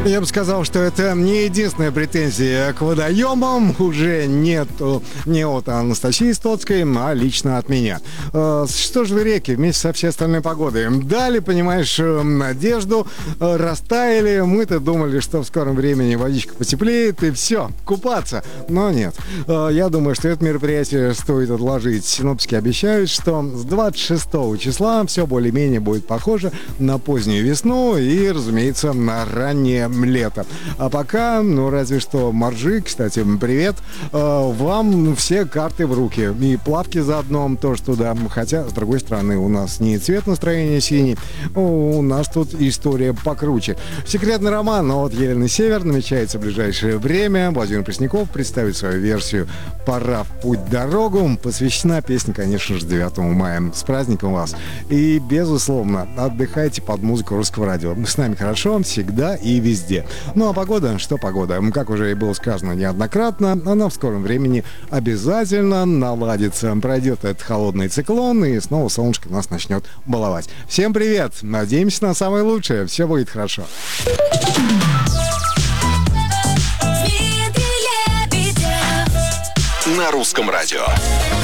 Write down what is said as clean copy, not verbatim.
Я бы сказал, что это не единственная претензия к водоемам. Уже нету не от Анастасии Стоцкой, а лично от меня. Что же вы, реки, вместе со всей остальной погодой дали, понимаешь, надежду, растаяли. Мы-то думали, что в скором времени водичка потеплеет и все, купаться. Но нет. Я думаю, что это мероприятие стоит отложить. Синоптики обещают, что с 26 числа все более-менее будет похоже на позднюю весну и, разумеется, на раннее лето. А пока, разве что моржи, кстати, привет, вам все карты в руки. И плавки заодно тоже туда. Хотя, с другой стороны, у нас не цвет настроения синий, у нас тут история покруче. Секретный роман от Елены Север намечается в ближайшее время. Владимир Пресняков представит свою версию «Пора в путь-дорогу». Посвящена песня, конечно же, 9 мая. С праздником вас. И, безусловно, отдыхайте под музыку Русского радио. С нами хорошо, всегда и везде. Ну а погода, что погода? Как уже и было сказано неоднократно, она в скором времени обязательно наладится. Пройдет этот холодный циклон, и снова солнышко нас начнет баловать. Всем привет! Надеемся на самое лучшее. Все будет хорошо. На Русском радио.